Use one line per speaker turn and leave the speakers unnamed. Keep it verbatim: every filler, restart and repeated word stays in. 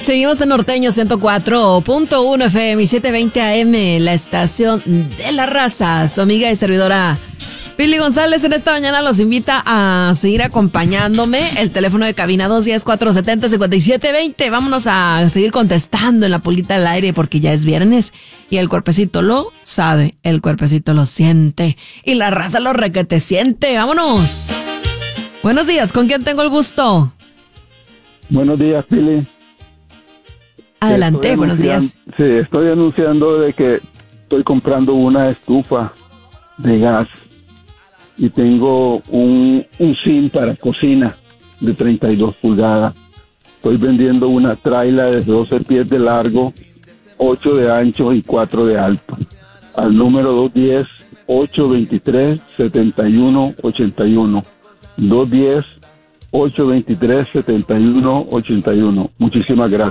Seguimos en Norteño ciento cuatro punto uno F M y setecientos veinte A M, la estación de la raza. Su amiga y servidora Pili González en esta mañana los invita a seguir acompañándome. El teléfono de cabina dos uno cero, cuatro siete cero, cinco siete dos cero. Vámonos a seguir contestando en la pulita al aire porque ya es viernes y el cuerpecito lo sabe, el cuerpecito lo siente y la raza lo requete siente. Vámonos. Buenos días, ¿con quién tengo el gusto?
Buenos días, Pili.
Adelante,
Estoy
buenos días.
Sí, estoy anunciando de que estoy comprando una estufa de gas y tengo un, un zinc para cocina de treinta y dos pulgadas. Estoy vendiendo una traila de doce pies de largo, ocho de ancho y cuatro de alto. Al número dos uno cero, ocho dos tres, siete uno ocho uno. dos uno cero, ocho dos tres, siete uno ocho uno. Muchísimas gracias.